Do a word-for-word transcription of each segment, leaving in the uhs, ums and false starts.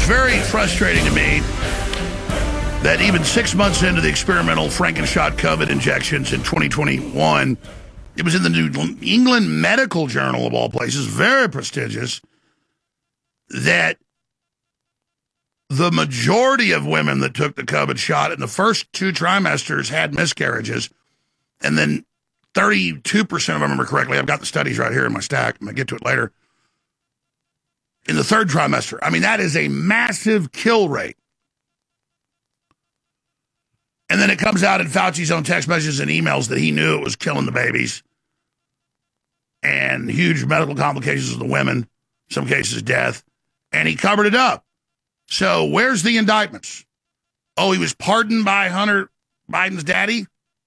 very frustrating to me that even six months into the experimental Frankenshot COVID injections in twenty twenty-one, it was in the New England Medical Journal, of all places, very prestigious, that the majority of women that took the COVID shot in the first two trimesters had miscarriages, and then thirty-two percent, if I remember correctly, I've got the studies right here in my stack, I'm going to get to it later, in the third trimester. I mean, that is a massive kill rate. And then it comes out in Fauci's own text messages and emails that he knew it was killing the babies and huge medical complications of the women, some cases death, and he covered it up. So where's the indictments? Oh, he was pardoned by Hunter Biden's daddy?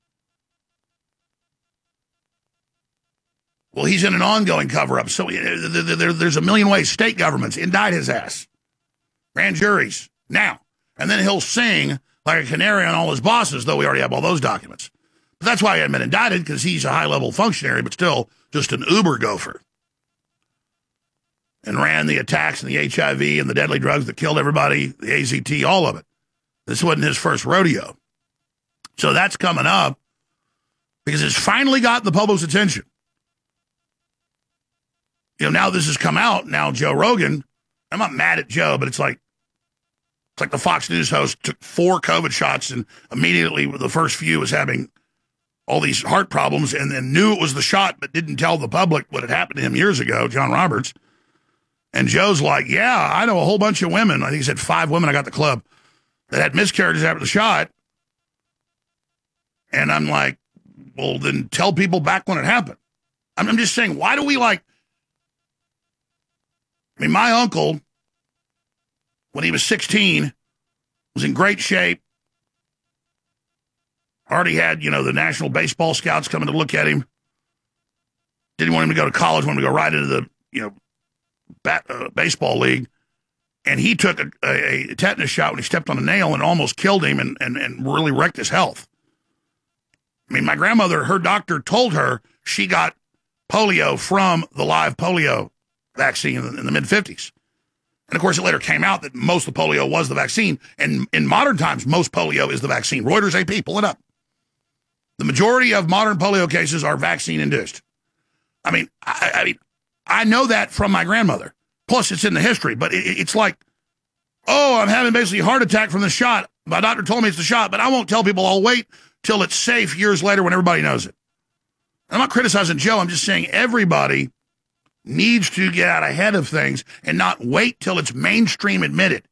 Well, he's in an ongoing cover-up. So there's a million ways state governments indict his ass. Grand juries, now. And then he'll sing like a canary on all his bosses, though we already have all those documents. But that's why he hadn't been indicted, because he's a high-level functionary, but still just an uber gopher. And ran the attacks and the H I V and the deadly drugs that killed everybody, the A Z T, all of it. This wasn't his first rodeo. So that's coming up because it's finally got the public's attention. You know, now this has come out. Now Joe Rogan, I'm not mad at Joe, but it's like, it's like the Fox News host took four COVID shots and immediately the first few was having all these heart problems and then knew it was the shot but didn't tell the public what had happened to him years ago, John Roberts. And Joe's like, yeah, I know a whole bunch of women. I think he said five women, I got the club, that had miscarriages after the shot. And I'm like, well, then tell people back when it happened. I'm, I'm just saying, why do we like, I mean, my uncle, when he was sixteen, was in great shape. Already had, you know, the National Baseball Scouts coming to look at him. Didn't want him to go to college, wanted to go right into the, you know, bat, uh, baseball league. And he took a, a, a tetanus shot when he stepped on a nail and almost killed him and, and, and really wrecked his health. I mean, my grandmother, her doctor told her she got polio from the live polio vaccine in the, in the mid-fifties. And, of course, it later came out that most of the polio was the vaccine. And in modern times, most polio is the vaccine. Reuters A P, pull it up. The majority of modern polio cases are vaccine-induced. I mean, I, I mean, I know that from my grandmother. Plus, it's in the history. But it, it's like, oh, I'm having basically a heart attack from the shot. My doctor told me it's the shot, but I won't tell people. I'll wait till it's safe years later when everybody knows it. I'm not criticizing Joe. I'm just saying everybody needs to get out ahead of things and not wait till it's mainstream admitted.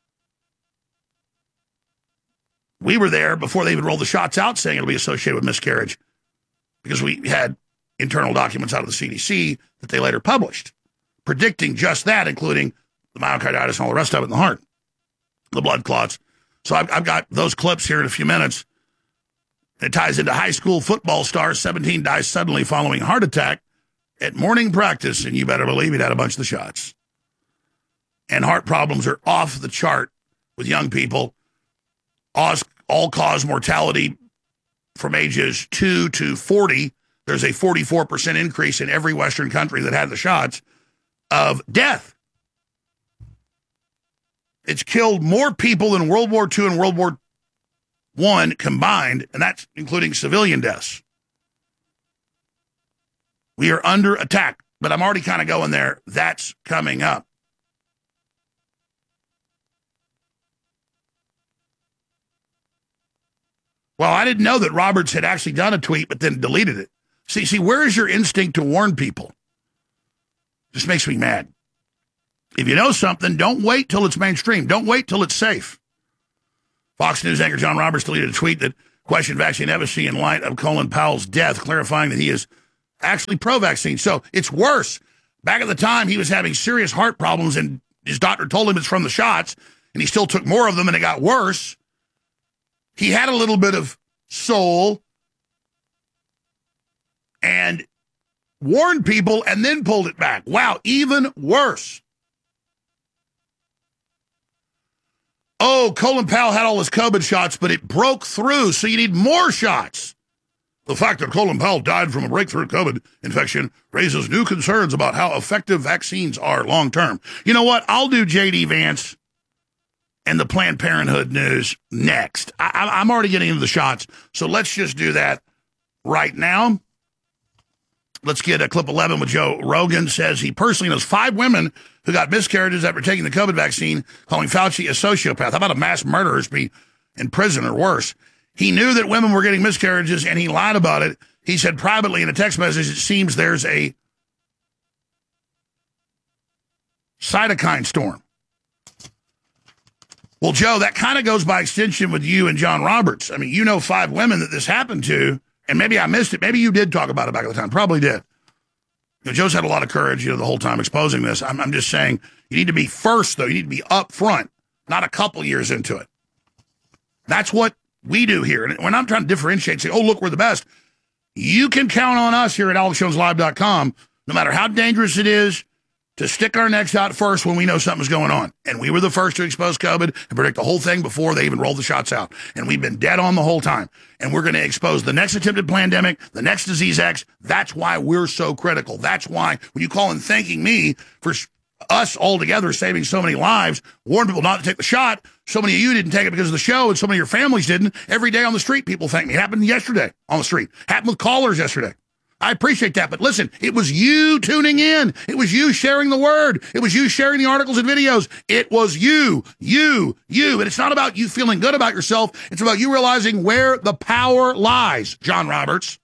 We were there before they even rolled the shots out saying it'll be associated with miscarriage because we had internal documents out of the C D C that they later published, predicting just that, including the myocarditis and all the rest of it in the heart, the blood clots. So I've, I've got those clips here in a few minutes. It ties into high school football star, seventeen dies suddenly following a heart attack at morning practice, and you better believe he'd had a bunch of the shots. And heart problems are off the chart with young people. All-cause mortality from ages two to forty, there's a forty-four percent increase in every Western country that had the shots of death. It's killed more people than World War Two and World War One combined, and that's including civilian deaths. We are under attack, but I'm already kind of going there. That's coming up. Well, I didn't know that Roberts had actually done a tweet, but then deleted it. See, see, where is your instinct to warn people? Just makes me mad. If you know something, don't wait till it's mainstream. Don't wait till it's safe. Fox News anchor John Roberts deleted a tweet that questioned vaccine efficacy in light of Colin Powell's death, clarifying that he is actually pro-vaccine. So it's worse. Back at the time, he was having serious heart problems, and his doctor told him it's from the shots, and he still took more of them, and it got worse. He had a little bit of soul and warned people and then pulled it back. Wow, even worse. Oh, Colin Powell had all his COVID shots, but it broke through, so you need more shots. The fact that Colin Powell died from a breakthrough COVID infection raises new concerns about how effective vaccines are long-term. You know what? I'll do J D Vance and the Planned Parenthood news next. I, I'm already getting into the shots, so let's just do that right now. Let's get a clip eleven with Joe Rogan. Says he personally knows five women who got miscarriages after taking the COVID vaccine, calling Fauci a sociopath. How about a mass murderer be in prison or worse? He knew that women were getting miscarriages, and he lied about it. He said privately in a text message, it seems there's a cytokine storm. Well, Joe, that kind of goes by extension with you and John Roberts. I mean, you know five women that this happened to, and maybe I missed it. Maybe you did talk about it back at the time. Probably did. You know, Joe's had a lot of courage, you know, the whole time exposing this. I'm, I'm just saying you need to be first, though. You need to be up front, not a couple years into it. That's what we do here. And when I'm trying to differentiate, say, oh, look, we're the best. You can count on us here at alex jones live dot com, no matter how dangerous it is, to stick our necks out first when we know something's going on. And we were the first to expose COVID and predict the whole thing before they even rolled the shots out. And we've been dead on the whole time. And we're going to expose the next attempted pandemic, the next disease X. That's why we're so critical. That's why when you call and thanking me for us all together saving so many lives, warn people not to take the shot, so many of you didn't take it because of the show, and so many of your families didn't. Every day on the street, people thank me. It happened yesterday on the street. Happened with callers yesterday. I appreciate that, but listen, it was you tuning in. It was you sharing the word. It was you sharing the articles and videos. It was you, you, you. And it's not about you feeling good about yourself. It's about you realizing where the power lies, John Roberts.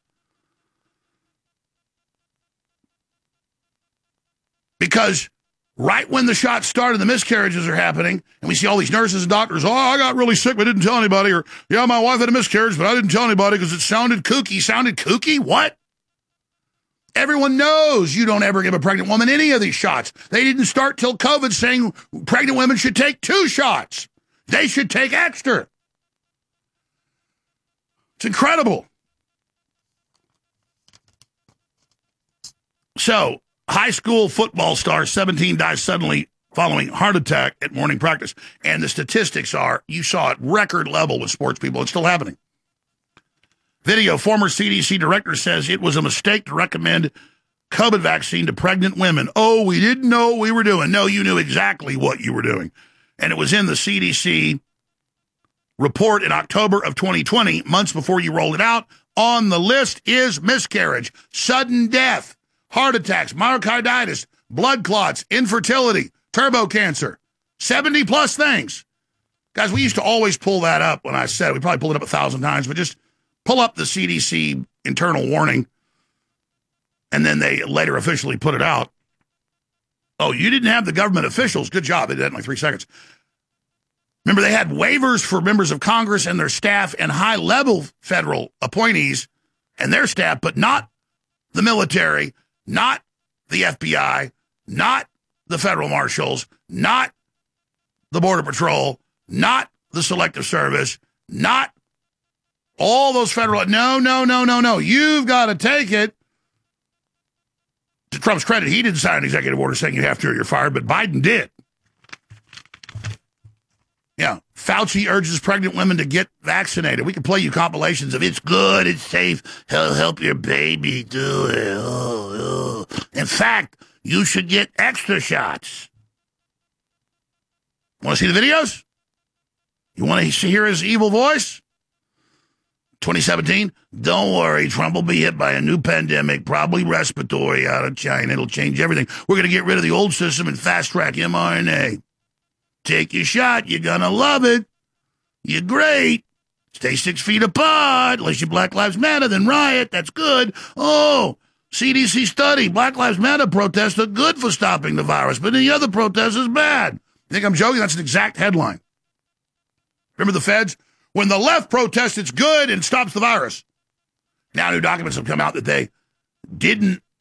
Because right when the shots started, the miscarriages are happening, and we see all these nurses and doctors, oh, I got really sick, but didn't tell anybody, or, yeah, my wife had a miscarriage, but I didn't tell anybody because it sounded kooky. Sounded kooky? What? Everyone knows you don't ever give a pregnant woman any of these shots. They didn't start till COVID saying pregnant women should take two shots. They should take extra. It's incredible. So, high school football star seventeen dies suddenly following heart attack at morning practice. And the statistics are, you saw it, record level with sports people. It's still happening. Video, former C D C director says it was a mistake to recommend COVID vaccine to pregnant women. Oh, we didn't know what we were doing. No, you knew exactly what you were doing. And it was in the C D C report in October of twenty twenty, months before you rolled it out. On the list is miscarriage, sudden death, heart attacks, myocarditis, blood clots, infertility, turbo cancer, seventy plus things. Guys, we used to always pull that up when I said it. We probably pulled it up a thousand times, but just pull up the C D C internal warning, and then they later officially put it out. Oh, you didn't have the government officials. Good job. They did that in like three seconds. Remember, they had waivers for members of Congress and their staff and high-level federal appointees and their staff, but not the military, not the F B I, not the federal marshals, not the Border Patrol, not the Selective Service, not all those federal, no, no, no, no, no. You've got to take it. To Trump's credit, he didn't sign an executive order saying you have to or you're fired, but Biden did. Yeah. Fauci urges pregnant women to get vaccinated. We can play you compilations of it's good, it's safe, he'll help your baby do it. Oh, oh. In fact, you should get extra shots. Want to see the videos? You want to hear his evil voice? twenty seventeen, don't worry, Trump will be hit by a new pandemic, probably respiratory out of China. It'll change everything. We're going to get rid of the old system and fast-track M R N A. Take your shot. You're going to love it. You're great. Stay six feet apart. Unless you Black Lives Matter, then riot. That's good. Oh, C D C study. Black Lives Matter protests are good for stopping the virus, but the other protests is bad. You think I'm joking? That's an exact headline. Remember the feds? When the left protests, it's good and stops the virus. Now new documents have come out that they didn't